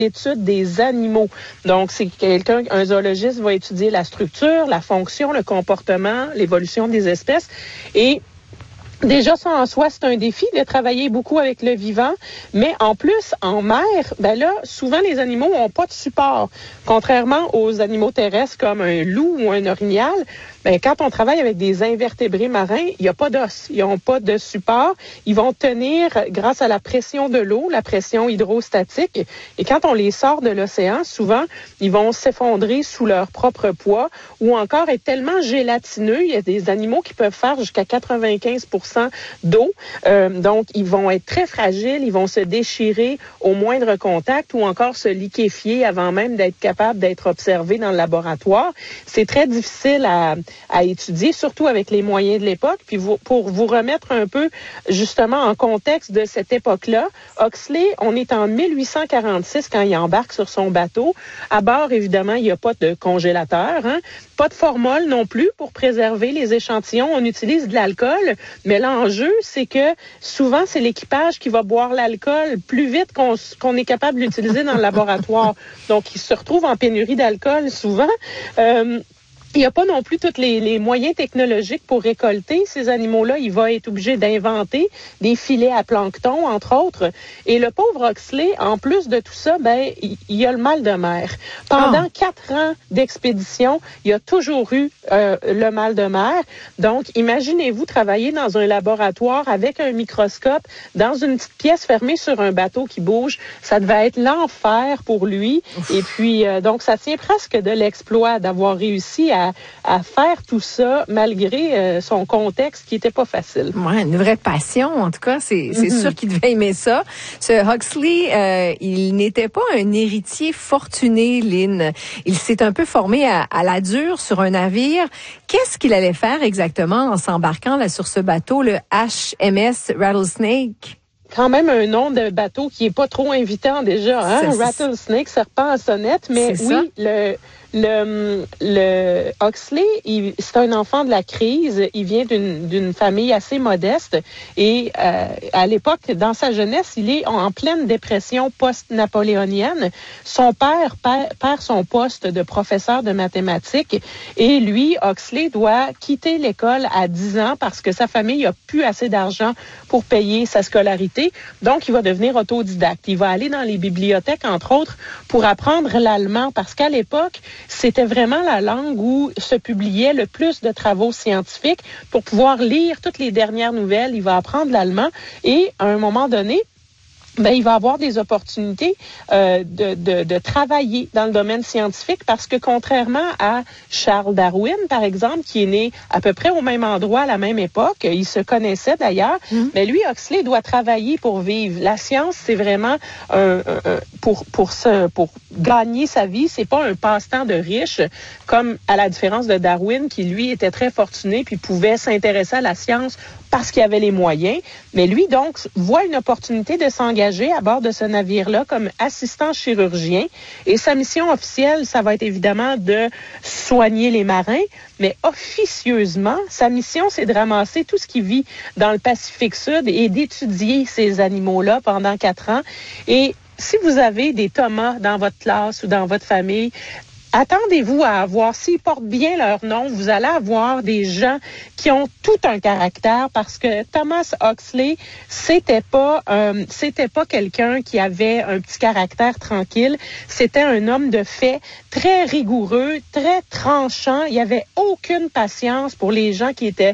l'étude des animaux. Donc, c'est un zoologiste va étudier la structure, la fonction, le comportement, l'évolution des espèces. Et déjà, ça en soi, c'est un défi de travailler beaucoup avec le vivant, mais en plus, en mer, ben là, souvent les animaux n'ont pas de support. Contrairement aux animaux terrestres comme un loup ou un orignal, ben quand on travaille avec des invertébrés marins, il n'y a pas d'os, ils n'ont pas de support. Ils vont tenir grâce à la pression de l'eau, la pression hydrostatique. Et quand on les sort de l'océan, souvent, ils vont s'effondrer sous leur propre poids ou encore être tellement gélatineux. Il y a des animaux qui peuvent faire jusqu'à 95% d'eau. Donc, ils vont être très fragiles, ils vont se déchirer au moindre contact ou encore se liquéfier avant même d'être capables d'être observés dans le laboratoire. C'est très difficile à étudier, surtout avec les moyens de l'époque. Puis pour vous remettre un peu justement en contexte de cette époque-là, Huxley, on est en 1846 quand il embarque sur son bateau. À bord, évidemment, il n'y a pas de congélateur, pas de formol non plus pour préserver les échantillons. On utilise de l'alcool, mais l'enjeu, c'est que souvent, c'est l'équipage qui va boire l'alcool plus vite qu'on est capable de l'utiliser dans le laboratoire. Donc, il se retrouve en pénurie d'alcool souvent. Il n'y a pas non plus tous les moyens technologiques pour récolter ces animaux-là. Il va être obligé d'inventer des filets à plancton, entre autres. Et le pauvre Huxley, en plus de tout ça, il a le mal de mer. Pendant 4 ans d'expédition, il y a toujours eu le mal de mer. Donc, imaginez-vous travailler dans un laboratoire avec un microscope, dans une petite pièce fermée sur un bateau qui bouge. Ça devait être l'enfer pour lui. Ouf. Et puis, donc, ça tient presque de l'exploit d'avoir réussi à faire tout ça malgré son contexte qui n'était pas facile. Ouais, une vraie passion, en tout cas, c'est sûr qu'il devait aimer ça. Ce Huxley, il n'était pas un héritier fortuné, Lynn. Il s'est un peu formé à la dure sur un navire. Qu'est-ce qu'il allait faire exactement en s'embarquant là sur ce bateau, le HMS Rattlesnake? Quand même un nom de bateau qui est pas trop invitant déjà, Rattlesnake, serpent à sonnette, mais oui, le Huxley, c'est un enfant de la crise. Il vient d'une famille assez modeste et à l'époque, dans sa jeunesse, il est en pleine dépression post-napoléonienne. Son père perd son poste de professeur de mathématiques et lui, Huxley, doit quitter l'école à 10 ans parce que sa famille a plus assez d'argent pour payer sa scolarité. Donc, il va devenir autodidacte. Il va aller dans les bibliothèques, entre autres, pour apprendre l'allemand parce qu'à l'époque, c'était vraiment la langue où se publiait le plus de travaux scientifiques. Pour pouvoir lire toutes les dernières nouvelles, il va apprendre l'allemand et à un moment donné, il va avoir des opportunités de travailler dans le domaine scientifique parce que contrairement à Charles Darwin, par exemple, qui est né à peu près au même endroit à la même époque, il se connaissait d'ailleurs, mais lui, Huxley, doit travailler pour vivre. La science, c'est vraiment pour gagner sa vie, c'est pas un passe-temps de riche, comme à la différence de Darwin, qui lui était très fortuné puis pouvait s'intéresser à la science parce qu'il avait les moyens. Mais lui, donc, voit une opportunité de s'engager à bord de ce navire-là comme assistant chirurgien. Et sa mission officielle, ça va être évidemment de soigner les marins. Mais officieusement, sa mission, c'est de ramasser tout ce qui vit dans le Pacifique Sud et d'étudier ces animaux-là pendant 4 ans. Et si vous avez des Thomas dans votre classe ou dans votre famille, attendez-vous à avoir, s'ils portent bien leur nom, vous allez avoir des gens qui ont tout un caractère parce que Thomas Huxley, c'était pas quelqu'un qui avait un petit caractère tranquille. C'était un homme de fait très rigoureux, très tranchant. Il y avait aucune patience pour les gens qui étaient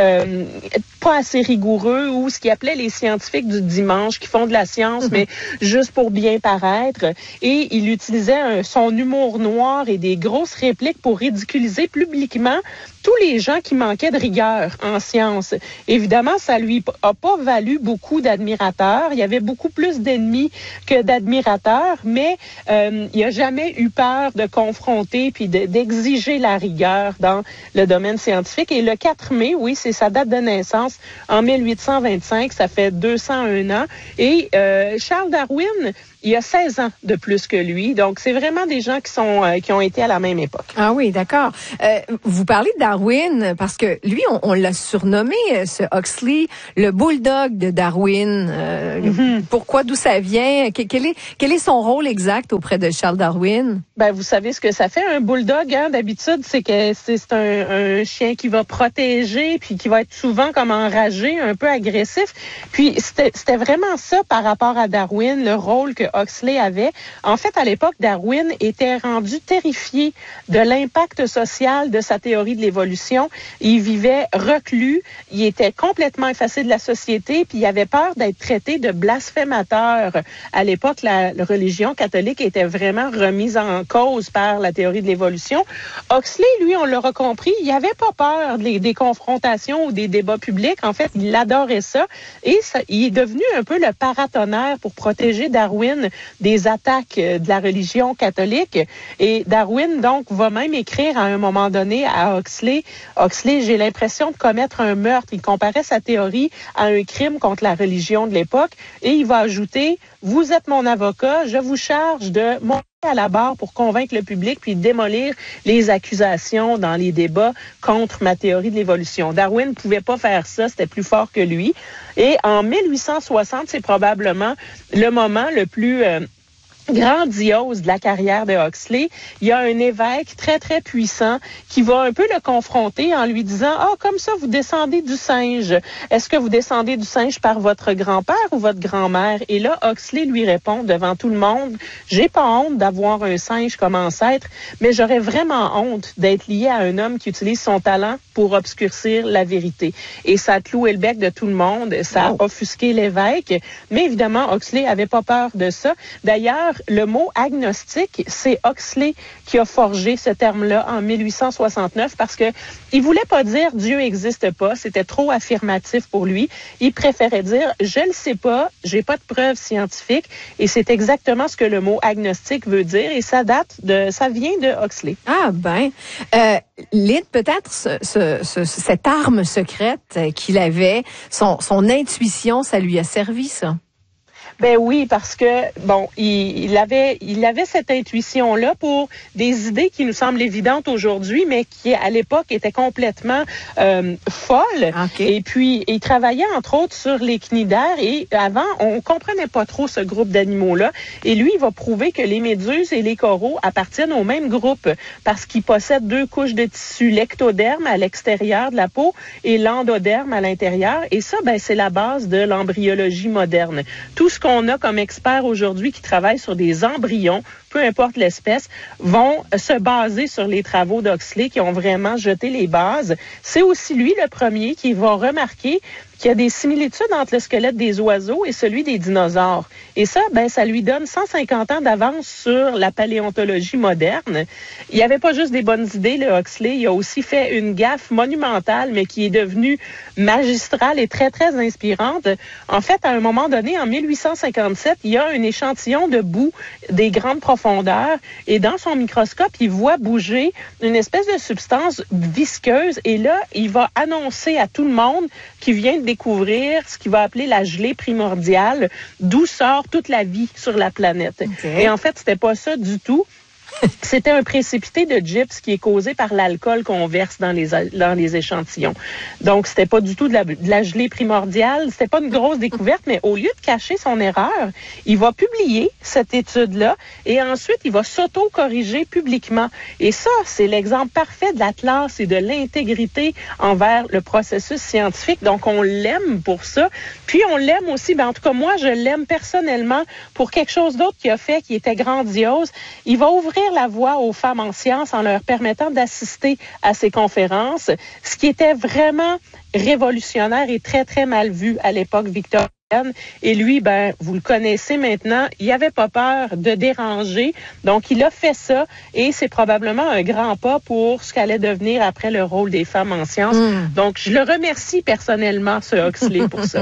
pas assez rigoureux ou ce qu'il appelait les scientifiques du dimanche qui font de la science, mais juste pour bien paraître. Et il utilisait son humour noir et des grosses répliques pour ridiculiser publiquement tous les gens qui manquaient de rigueur en sciences. Évidemment, ça lui a pas valu beaucoup d'admirateurs. Il y avait beaucoup plus d'ennemis que d'admirateurs, mais il a jamais eu peur de confronter puis d'exiger la rigueur dans le domaine scientifique. Et le 4 mai, oui, c'est sa date de naissance, en 1825, ça fait 201 ans. Et Charles Darwin, il a 16 ans de plus que lui. Donc, c'est vraiment des gens qui ont été à la même époque. Ah oui, d'accord. Vous parlez de Darwin parce que lui, on l'a surnommé, ce Huxley, le bulldog de Darwin. Pourquoi, d'où ça vient? Quel est son rôle exact auprès de Charles Darwin? Ben, vous savez ce que ça fait, un bulldog, hein? D'habitude, c'est que c'est un chien qui va protéger, puis qui va être souvent comme enragé, un peu agressif. Puis, c'était vraiment ça par rapport à Darwin, le rôle que Huxley avait. En fait, à l'époque, Darwin était rendu terrifié de l'impact social de sa théorie de l'évolution. Il vivait reclus, il était complètement effacé de la société, puis il avait peur d'être traité de blasphémateur. À l'époque, la religion catholique était vraiment remise en cause par la théorie de l'évolution. Huxley, lui, on l'aura compris, il n'avait pas peur des confrontations ou des débats publics. En fait, il adorait ça. Et ça, il est devenu un peu le paratonnerre pour protéger Darwin des attaques de la religion catholique. Et Darwin, donc, va même écrire à un moment donné à Huxley, j'ai l'impression de commettre un meurtre. Il comparait sa théorie à un crime contre la religion de l'époque. Et il va ajouter, vous êtes mon avocat, je vous charge de monter à la barre pour convaincre le public puis démolir les accusations dans les débats contre ma théorie de l'évolution. Darwin ne pouvait pas faire ça, c'était plus fort que lui. Et en 1860, c'est probablement le moment le plus grandiose de la carrière de Huxley. Il y a un évêque très, très puissant qui va un peu le confronter en lui disant « Ah, comme ça, vous descendez du singe. Est-ce que vous descendez du singe par votre grand-père ou votre grand-mère? » Et là, Huxley lui répond devant tout le monde « J'ai pas honte d'avoir un singe comme ancêtre, mais j'aurais vraiment honte d'être lié à un homme qui utilise son talent pour obscurcir la vérité. » Et ça a cloué le bec de tout le monde. Ça a offusqué l'évêque. Mais évidemment, Huxley avait pas peur de ça. D'ailleurs, le mot agnostique, c'est Huxley qui a forgé ce terme-là en 1869 parce que il voulait pas dire Dieu n'existe pas, c'était trop affirmatif pour lui. Il préférait dire je le sais pas, j'ai pas de preuves scientifiques et c'est exactement ce que le mot agnostique veut dire et ça vient de Huxley. Ah ben, Lynn, peut-être cette arme secrète qu'il avait, son intuition, ça lui a servi ça. Ben oui, parce que bon, il avait cette intuition-là pour des idées qui nous semblent évidentes aujourd'hui, mais qui à l'époque étaient complètement folles. Okay. Et puis il travaillait entre autres sur les cnidaires et avant on comprenait pas trop ce groupe d'animaux-là. Et lui, il va prouver que les méduses et les coraux appartiennent au même groupe parce qu'ils possèdent deux couches de tissu, l'ectoderme à l'extérieur de la peau et l'endoderme à l'intérieur. Et ça, ben c'est la base de l'embryologie moderne. Tout ce qu'on a comme experts aujourd'hui qui travaillent sur des embryons, peu importe l'espèce, vont se baser sur les travaux d'Huxley qui ont vraiment jeté les bases. C'est aussi lui le premier qui va remarquer qu'il y a des similitudes entre le squelette des oiseaux et celui des dinosaures. Et ça, ben, ça lui donne 150 ans d'avance sur la paléontologie moderne. Il n'y avait pas juste des bonnes idées, le Huxley. Il a aussi fait une gaffe monumentale, mais qui est devenue magistrale et très, très inspirante. En fait, à un moment donné, en 1857, il y a un échantillon de boue des grandes profondeurs et dans son microscope, il voit bouger une espèce de substance visqueuse et là, il va annoncer à tout le monde qu'il vient de découvrir ce qu'il va appeler la gelée primordiale, d'où sort toute la vie sur la planète. Okay. Et en fait, c'était pas ça du tout. C'était un précipité de gypse qui est causé par l'alcool qu'on verse dans les échantillons. Donc, c'était pas du tout de la gelée primordiale. C'était pas une grosse découverte, mais au lieu de cacher son erreur, il va publier cette étude-là et ensuite, il va s'auto-corriger publiquement. Et ça, c'est l'exemple parfait de la classe et de l'intégrité envers le processus scientifique. Donc, on l'aime pour ça. Puis, on l'aime aussi, ben, en tout cas, moi, je l'aime personnellement pour quelque chose d'autre qu'il a fait qui était grandiose. Il va ouvrir la voie aux femmes en sciences en leur permettant d'assister à ces conférences, ce qui était vraiment révolutionnaire et très, très mal vu à l'époque victorienne. Et lui, ben, vous le connaissez maintenant, il n'avait pas peur de déranger. Donc, il a fait ça et c'est probablement un grand pas pour ce qu'allait devenir après le rôle des femmes en sciences. Donc, je le remercie personnellement, ce Huxley, pour ça.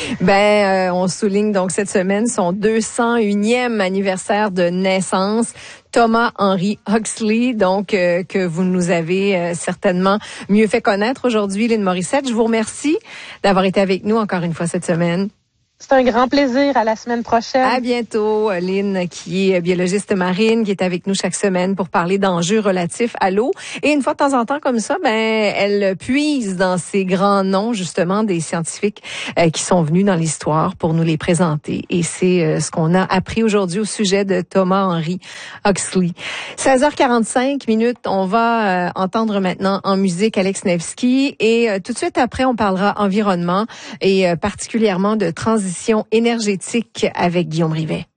On souligne donc cette semaine son 201e anniversaire de naissance. Thomas Henry Huxley, donc que vous nous avez certainement mieux fait connaître aujourd'hui, Lynn Morissette. Je vous remercie d'avoir été avec nous encore une fois cette semaine. C'est un grand plaisir. À la semaine prochaine. À bientôt, Lynn, qui est biologiste marine, qui est avec nous chaque semaine pour parler d'enjeux relatifs à l'eau. Et une fois de temps en temps, comme ça, elle puise dans ces grands noms, justement, des scientifiques qui sont venus dans l'histoire pour nous les présenter. Et c'est ce qu'on a appris aujourd'hui au sujet de Thomas Henry Huxley. 16h45 minutes, on va entendre maintenant en musique Alex Nevsky. Et tout de suite après, on parlera environnement et particulièrement de transition énergétique avec Guillaume Rivet.